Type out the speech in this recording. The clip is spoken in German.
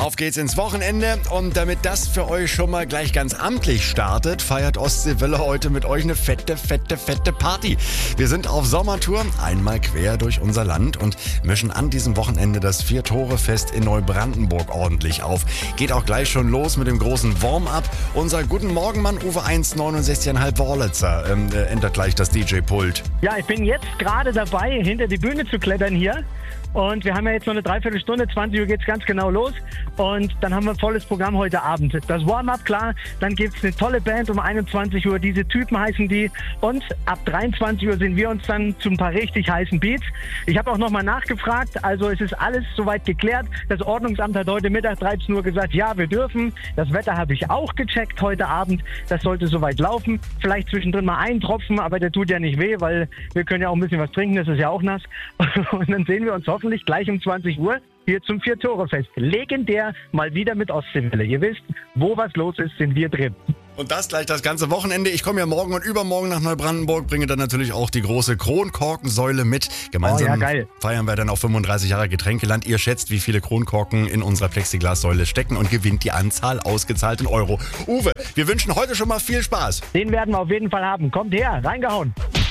Auf geht's ins Wochenende und damit das für euch schon mal gleich ganz amtlich startet, feiert Ostseewelle heute mit euch eine fette Party. Wir sind auf Sommertour, einmal quer durch unser Land und mischen an diesem Wochenende das Vier-Tore-Fest in Neubrandenburg ordentlich auf. Geht auch gleich schon los mit dem großen Warm-up. Unser Guten Morgen-Mann Uwe 1,69,5 Wörlitzer ändert gleich das DJ-Pult. Ja, ich bin jetzt gerade dabei, hinter die Bühne zu klettern hier. Und wir haben ja jetzt noch eine Dreiviertelstunde, 20 Uhr geht's ganz genau los. Und dann haben wir ein volles Programm heute Abend. Das Warm-up, klar, dann gibt's eine tolle Band um 21 Uhr, diese Typen heißen die. Und ab 23 Uhr sehen wir uns dann zu ein paar richtig heißen Beats. Ich habe auch nochmal nachgefragt, also es ist alles soweit geklärt. Das Ordnungsamt hat heute Mittag 13 Uhr gesagt, ja, wir dürfen. Das Wetter habe ich auch gecheckt heute Abend. Das sollte soweit laufen. Vielleicht zwischendrin mal ein Tropfen, aber der tut ja nicht weh, weil wir können ja auch ein bisschen was trinken, das ist ja auch nass. Und dann sehen wir uns hoffentlich gleich um 20 Uhr hier zum Vier-Tore-Fest. Legendär, mal wieder mit Ostseewelle. Ihr wisst, wo was los ist, sind wir drin. Und das gleich das ganze Wochenende. Ich komme ja morgen und übermorgen nach Neubrandenburg, bringe dann natürlich auch die große Kronkorkensäule mit. Gemeinsam feiern wir dann auch 35 Jahre Getränkeland. Ihr schätzt, wie viele Kronkorken in unserer Plexiglassäule stecken und gewinnt die Anzahl ausgezahlt in Euro. Uwe, wir wünschen heute schon mal viel Spaß. Den werden wir auf jeden Fall haben. Kommt her, reingehauen.